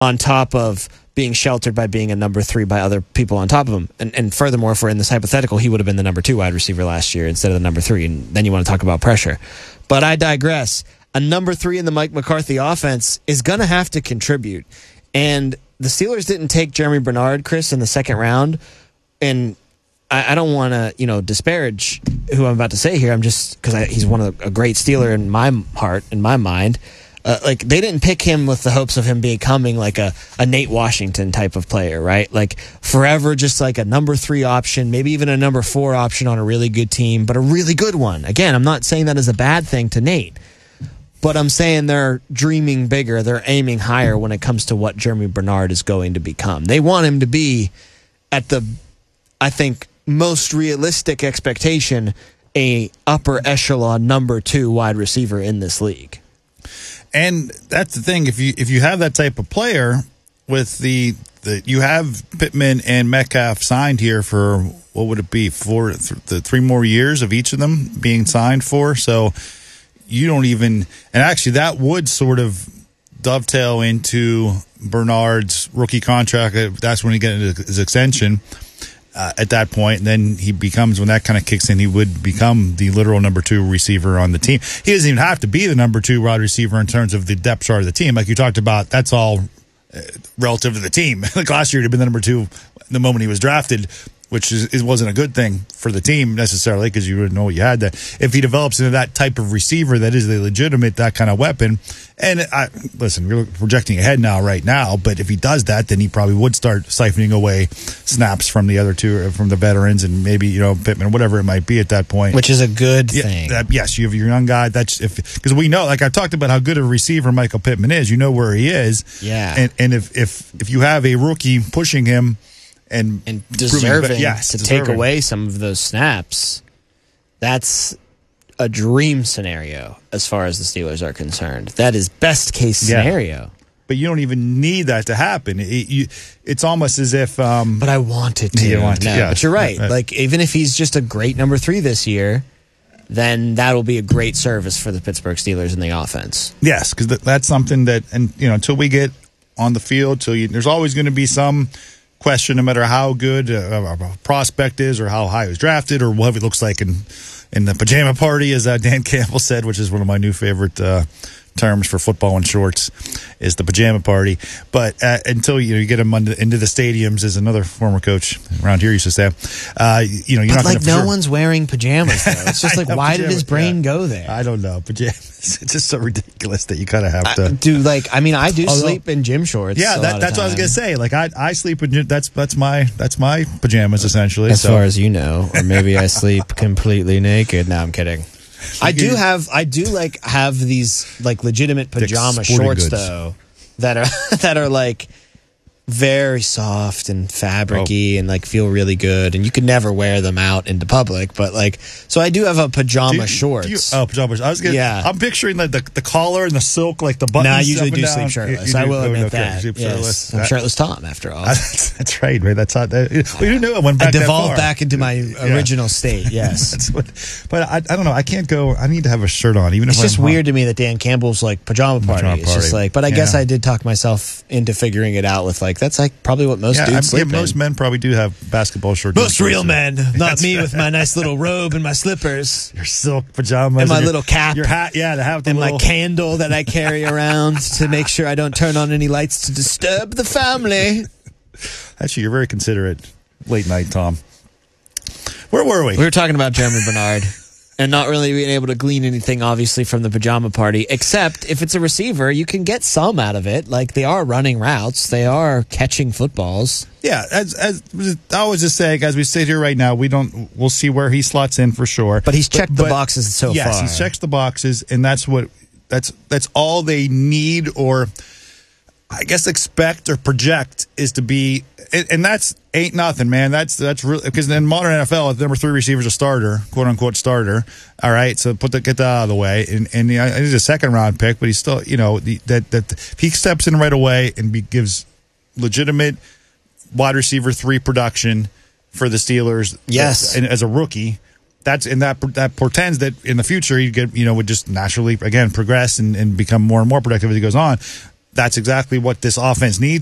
on top of being sheltered by being a number 3 by other people on top of him. And furthermore, if we're in this hypothetical, he would have been the number 2 wide receiver last year instead of the number 3. And then you want to talk about pressure. But I digress. A number 3 in the Mike McCarthy offense is going to have to contribute. And the Steelers didn't take Jeremy Bernard, Chris, in the second round. And I don't want to, disparage who I'm about to say here. I'm just because he's a great Steeler in my heart, in my mind. They didn't pick him with the hopes of him becoming like a Nate Washington type of player, right? Like forever, just like a number 3 option, maybe even a number 4 option on a really good team, but a really good one. Again, I'm not saying that is a bad thing to Nate, but I'm saying they're dreaming bigger. They're aiming higher when it comes to what Jeremy Bernard is going to become. They want him to be at the, I think, most realistic expectation, a upper echelon number 2 wide receiver in this league. And that's the thing. If you have that type of player with you have Pittman and Metcalf signed here for what would it be for the 3 more years of each of them being signed for. So you don't even, and actually that would sort of dovetail into Bernard's rookie contract. That's when he gets his extension. At that point, and then when that kind of kicks in, he would become the literal number 2 receiver on the team. He doesn't even have to be the number 2 wide receiver in terms of the depth chart of the team. Like you talked about, that's all relative to the team. Like last year, he'd have been the number 2 the moment he was drafted, which wasn't a good thing for the team necessarily because you wouldn't know what you had there. If he develops into that type of receiver that is a legitimate, that kind of weapon, and listen, we're projecting ahead right now, but if he does that, then he probably would start siphoning away snaps from the other 2, from the veterans, and maybe, Pittman, whatever it might be at that point. Which is a good thing. Yes, you have your young guy. Because we know, like I talked about how good a receiver Michael Pittman is, you know where he is. Yeah. And if you have a rookie pushing him, and deserving to take away some of those snaps, that's a dream scenario as far as the Steelers are concerned. That is best case scenario. But you don't even need that to happen. It's almost as if... but I want it to. But you're right. Like, even if he's just a great number 3 this year, then that'll be a great service for the Pittsburgh Steelers in the offense. Yes, because that's something that... And, until we get on the field, there's always going to be some... question, no matter how good a prospect is or how high he was drafted or what it looks like in the pajama party, as Dan Campbell said, which is one of my new favorite terms for football and shorts, is the pajama party. But until you get him into the stadiums, as another former coach around here used to say, you're not like no one's wearing pajamas though. It's just like why did his brain go there? I don't know. Pajamas. It's just so ridiculous that you kind of have to I do sleep in gym shorts. Yeah, that's what I was gonna say. Like I sleep in that's my pajamas essentially. As far as you know, or maybe I sleep completely naked. No, I'm kidding. I do have these like legitimate pajama shorts though that are like very soft and fabricy and like feel really good, and you could never wear them out into public, but like, so I do have a pajama shorts. Pajamas. I'm picturing the collar and the silk, like the buttons. No, I usually do sleep shirtless. I will admit that. Yes. I'm shirtless Tom after all. That's right, man. That's not that. We didn't know it went back. I devolved back into my original state. Yes. But I don't know. I can't go. I need to have a shirt on, even if it's just weird to me that Dan Campbell's like pajama party. It's just like, but I guess I did talk myself into figuring it out with like, that's like probably what most dudes sleep in. Most men probably do have basketball shorts. Most real men, not me with my nice little robe and my slippers, your silk pajamas, and my little cap, your hat, to have and my candle that I carry around to make sure I don't turn on any lights to disturb the family. Actually, you're very considerate. Late night, Tom. Where were we? We were talking about Jeremy Bernard. And not really being able to glean anything, obviously, from the pajama party, except if it's a receiver, you can get some out of it. Like, they are running routes. They are catching footballs. Yeah, as I was just saying, as we sit here right now, we'll see where he slots in for sure. But he's checked the boxes so far. Yes, he checks the boxes, and that's all they need, or I guess expect or project, is to be, and that's ain't nothing, man. That's really, because in modern NFL, the number 3 receiver is a starter, quote unquote starter. All right, so get that out of the way, and he's a second round pick, but he's still, that if he steps in right away and gives legitimate wide receiver 3 production for the Steelers, yes, and as a rookie. That portends that in the future he'd get, would just naturally again progress and become more and more productive as he goes on. that's exactly what this offense needs.